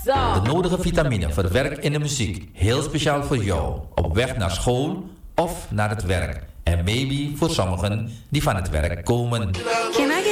De nodige vitamine verwerkt in de muziek. Heel speciaal voor jou. Op weg naar school of naar het werk. En maybe voor sommigen die van het werk komen.